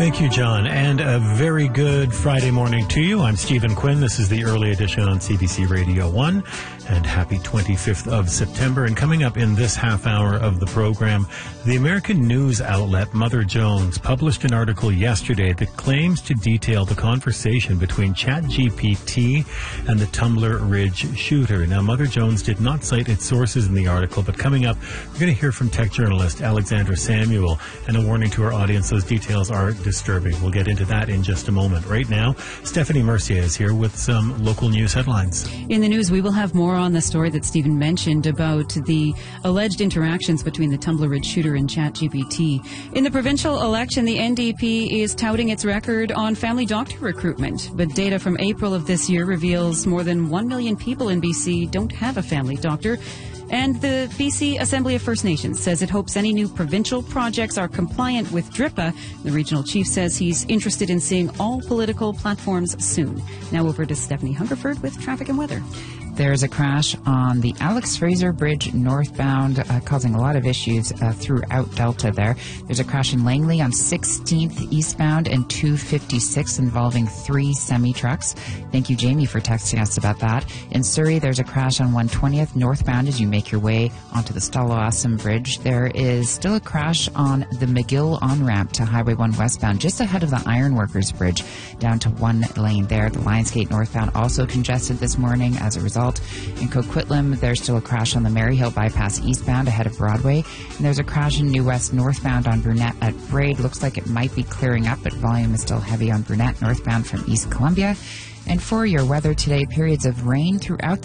Thank you, John, and a very good Friday morning to you. I'm Stephen Quinn. This is the early edition on CBC Radio 1, and happy 25th of September. And coming up in this half hour of the program, the American news outlet Mother Jones published an article yesterday that claims to detail the conversation between ChatGPT and the Tumbler Ridge shooter. Now, Mother Jones did not cite its sources in the article, but coming up, we're going to hear from tech journalist Alexandra Samuel, and a warning to our audience, those details are disturbing. We'll get into that in just a moment. Right now, Stephanie Mercier is here with some local news headlines. In the news, we will have more on the story that Stephen mentioned about the alleged interactions between the Tumbler Ridge shooter and ChatGPT. In the provincial election, the NDP is touting its record on family doctor recruitment, but data from April of this year reveals more than 1 million people in BC don't have a family doctor. And the BC Assembly of First Nations says it hopes any new provincial projects are compliant with DRIPA. The regional chief says he's interested in seeing all political platforms soon. Now over to Stephanie Hungerford with traffic and weather. There's a crash on the Alex Fraser Bridge northbound, causing a lot of issues throughout Delta there. There's a crash in Langley on 16th eastbound and 256 involving 3 semi-trucks. Thank you, Jamie, for texting us about that. In Surrey, there's a crash on 120th northbound as you make your way onto the Stalawassam Bridge. There is still a crash on the McGill on-ramp to Highway 1 westbound, just ahead of the Ironworkers Bridge, down to 1 lane there. The Lionsgate northbound also congested this morning as a result. In Coquitlam, there's still a crash on the Maryhill bypass eastbound ahead of Broadway. And there's a crash in New West northbound on Brunette at Braid. Looks like it might be clearing up, but volume is still heavy on Brunette northbound from East Columbia. And for your weather today, periods of rain throughout the